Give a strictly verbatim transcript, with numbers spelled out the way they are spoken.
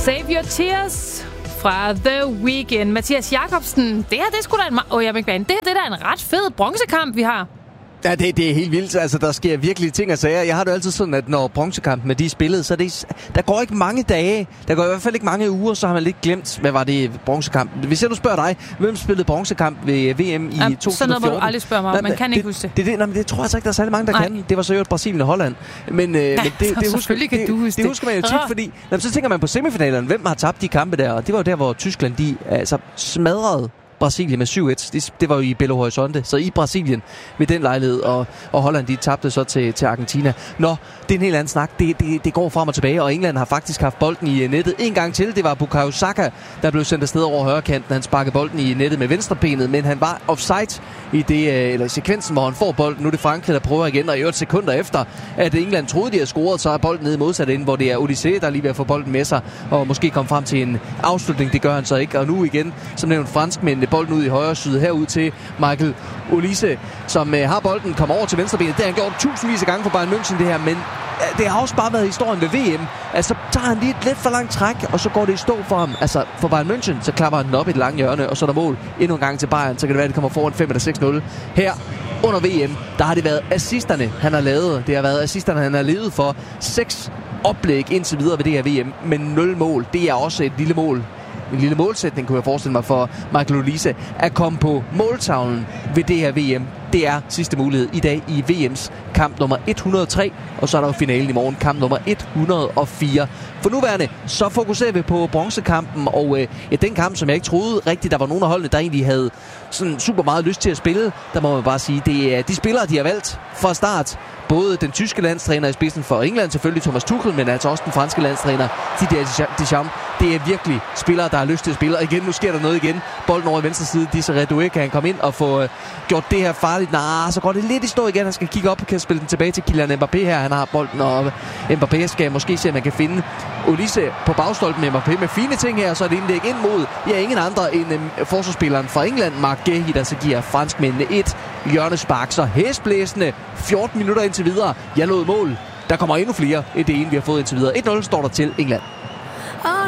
Save Your Tears fra The Weeknd. Mathias Jacobsen, det her, det er sgu da en... Åh, oh, jeg vil ikke være en... Det her, det er da en ret fed bronzekamp, vi har. Ja, det, det er helt vildt. Altså, der sker virkelig ting og sager. Jeg har det altid sådan, at når bronzekampen de er spillet, så det, der går ikke mange dage. Der går i hvert fald ikke mange uger, så har man lidt glemt, hvad var det bronzekamp. Hvis jeg nu spørger dig, hvem spillede bronzekamp ved V M i ja, to tusind og fjorten? Sådan noget må du aldrig spørge mig om. Man kan det, ikke huske det. Det, det, nej, men det tror jeg så ikke, der er særlig mange, der nej. kan. Det var så jo Brasilien og Holland. Men, øh, ja, men det, det, husker, kan det, du huske det, det. det husker man jo tit, fordi jamen, så tænker man på semifinalerne. Hvem har tabt de kampe der? Og det var jo der, hvor Tyskland de altså smadrede Brasilien med syv et. Det, det var jo i Belo Horizonte, så i Brasilien ved den lejlighed, og, og Holland de tabte så til, til Argentina. Nå, det er en helt anden snak. Det, det, det går frem og tilbage, og England har faktisk haft bolden i nettet en gang til. Det var Bukayo Saka, der blev sendt afsted over højrekanten. Han sparkede bolden i nettet med venstrebenet, men han var offside i det, eller sekvensen, hvor han får bolden. Nu er det Frankrig, der prøver igen, og i otte sekunder efter, at England troede, de havde scoret, så er bolden nede i modsat ende, hvor det er Olise, der er lige ved at få bolden med sig, og måske komme frem til en afslutning. Det gør han så ikke, og nu igen, som nævnt, franskmændene bolden ud i højre side, herud til Michael Olise, som øh, har bolden, kommer over til venstrebenet. Det har han gjort tusindvis af gange for Bayern München, det her, men øh, det har også bare været historien ved V M. Altså, tager han lige et lidt for langt træk, og så går det i stå for ham. Altså, for Bayern München, så klapper han den op i et langt hjørne, og så er der mål endnu en gang til Bayern, så kan det være, at det kommer foran fem eller seks nul. Her under V M, der har det været assisterne, han har lavet. Det har været assisterne, han har levet for. Seks oplæg indtil videre ved det her V M, men nul mål. Det er også et lille mål. En lille målsætning, kunne jeg forestille mig, for Michael Olise at komme på måltavlen ved det her V M. Det er sidste mulighed i dag i V M's kamp nummer et hundrede og tre, og så er der jo finalen i morgen, kamp nummer et hundrede og fire. For nuværende, så fokuserer vi på bronzekampen, og øh, ja, den kamp, som jeg ikke troede rigtigt, der var nogen af holdene, der egentlig havde sådan super meget lyst til at spille. Der må man bare sige, det er de spillere, de har valgt fra start. Både den tyske landstræner i spidsen for England, selvfølgelig Thomas Tuchel, men altså også den franske landstræner Didier Deschamps. Det er virkelig spillere, der har lyst til at spille. Og igen, nu sker der noget igen. Bolden over i venstre side, Desiré Doué, kan han komme ind og få øh, gjort det her farligt. Nej, så går det lidt i stå igen. Han skal kigge op og kan spille den tilbage til Kylian Mbappé her. Han har bolden, og Mbappé skal måske se, om man kan finde Olise på bagstolpen med Mbappé med fine ting her. Så er det indlæg ind mod, ja, ingen andre end øh, forsvarsspilleren fra England, Marc Guéhi, der så giver franskmændene et hjørnespark. Så hæsblæsende fjorten minutter indtil videre. Jeg lod mål. Der kommer endnu flere end det ene, vi har fået indtil videre. et nul står der til England.